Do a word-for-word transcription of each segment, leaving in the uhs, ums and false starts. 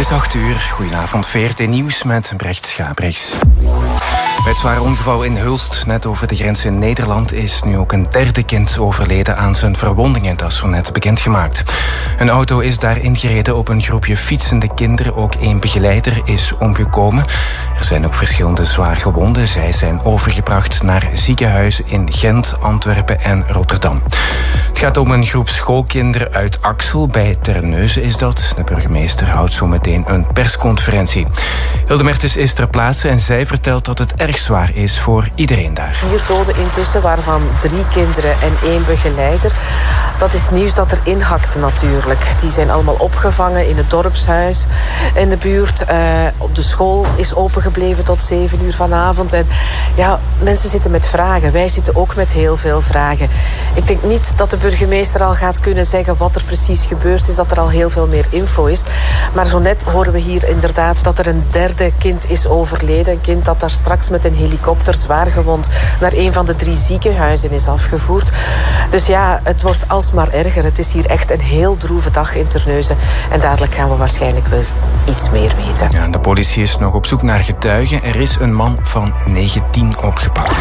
Het is acht uur. Goedenavond, V R T Nieuws met Brecht Schabriks. Bij het zware ongeval in Hulst, net over de grens in Nederland, is nu ook een derde kind overleden aan zijn verwondingen. Dat is zo net bekendgemaakt. Een auto is daar ingereden op een groepje fietsende kinderen. Ook één begeleider is omgekomen. Er zijn ook verschillende zwaar gewonden. Zij zijn overgebracht naar ziekenhuizen in Gent, Antwerpen en Rotterdam. Het gaat om een groep schoolkinderen uit Axel. Bij Terneuzen is dat. De burgemeester houdt zo meteen een persconferentie. Hilde Mertens is ter plaatse en zij vertelt dat het erg zwaar is voor iedereen daar. Vier doden intussen, waarvan drie kinderen en één begeleider. Dat is nieuws dat er inhakt natuurlijk. Die zijn allemaal opgevangen in het dorpshuis in de buurt. Uh, op de school is opengebleven tot zeven uur vanavond. En ja, mensen zitten met vragen. Wij zitten ook met heel veel vragen. Ik denk niet dat de burgemeester al gaat kunnen zeggen wat er precies gebeurd is. Dat er al heel veel meer info is. Maar zo net horen we hier inderdaad dat er een derde kind is overleden. Een kind dat daar straks met een helikopter zwaar gewond naar een van de drie ziekenhuizen is afgevoerd. Dus ja, het wordt alsmaar erger. Het is hier echt een heel droeve dag in Terneuzen. En dadelijk gaan we waarschijnlijk weer iets meer weten. Ja, de politie is nog op zoek naar getuigen. Er is een man van negentien opgepakt.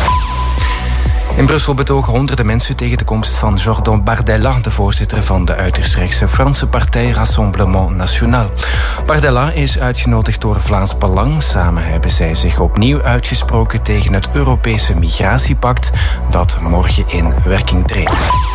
In Brussel betogen honderden mensen tegen de komst van Jordan Bardella, de voorzitter van de uiterst rechtse Franse partij Rassemblement National. Bardella is uitgenodigd door Vlaams Belang. Samen hebben zij zich opnieuw uitgesproken tegen het Europese migratiepact dat morgen in werking treedt.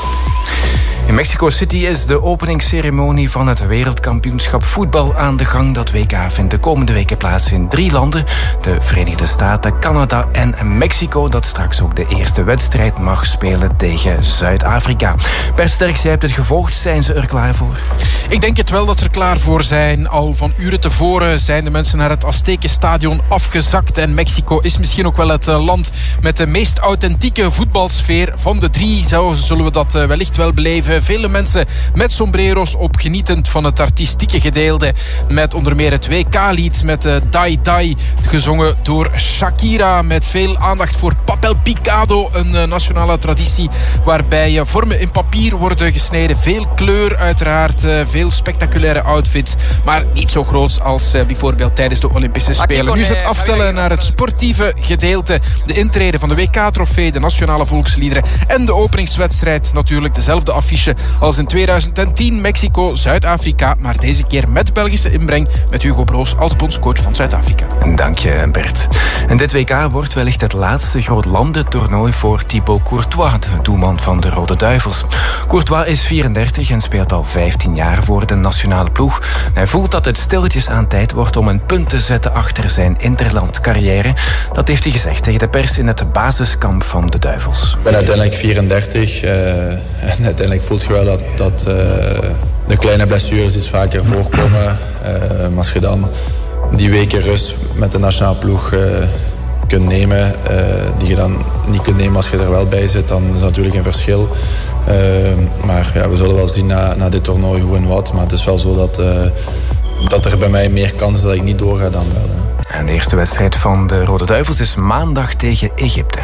In Mexico City is de openingsceremonie van het wereldkampioenschap voetbal aan de gang. Dat W K vindt de komende weken plaats in drie landen. De Verenigde Staten, Canada en Mexico. Dat straks ook de eerste wedstrijd mag spelen tegen Zuid-Afrika. Bert Sterks, jij hebt het gevolgd. Zijn ze er klaar voor? Ik denk het wel dat ze er klaar voor zijn. Al van uren tevoren zijn de mensen naar het Aztekenstadion afgezakt. En Mexico is misschien ook wel het land met de meest authentieke voetbalsfeer. Van de drie zo zullen we dat wellicht wel beleven. Vele mensen met sombrero's op, genietend van het artistieke gedeelte. Met onder meer het W K-lied met uh, Dai Dai, gezongen door Shakira. Met veel aandacht voor papel picado, een uh, nationale traditie waarbij uh, vormen in papier worden gesneden. Veel kleur uiteraard, uh, veel spectaculaire outfits. Maar niet zo groot als uh, bijvoorbeeld tijdens de Olympische Spelen. Nu is het aftellen naar het sportieve gedeelte. De intrede van de W K-trofee, de nationale volksliederen en de openingswedstrijd. Natuurlijk dezelfde affiche als in tweeduizend tien, Mexico, Zuid-Afrika. Maar deze keer met Belgische inbreng, met Hugo Broos als bondscoach van Zuid-Afrika. Dank je, Bert. En dit W K wordt wellicht het laatste groot landentoernooi voor Thibaut Courtois, de doelman van de Rode Duivels. Courtois is vierendertig en speelt al vijftien jaar voor de nationale ploeg. Hij voelt dat het stilletjes aan tijd wordt om een punt te zetten achter zijn interlandcarrière. Dat heeft hij gezegd tegen de pers in het basiskamp van de Duivels. Ik ben uiteindelijk vierendertig uh, en uiteindelijk voelt je wel dat, dat uh, de kleine blessures iets vaker voorkomen. Uh, maar als je dan die weken rust met de nationale ploeg uh, kunt nemen, uh, die je dan niet kunt nemen als je er wel bij zit, dan is dat natuurlijk een verschil. Uh, maar ja, we zullen wel zien na, na dit toernooi hoe en wat. Maar het is wel zo dat, uh, dat er bij mij meer kans is dat ik niet doorga dan wel. Hè. En de eerste wedstrijd van de Rode Duivels is maandag tegen Egypte.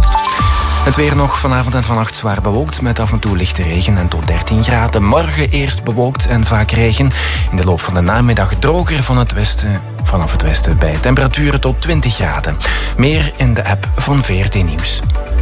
Het weer nog vanavond en vannacht zwaar bewolkt met af en toe lichte regen en tot dertien graden. Morgen eerst bewolkt en vaak regen. In de loop van de namiddag droger van het westen, vanaf het westen bij temperaturen tot twintig graden. Meer in de app van V R T Nieuws.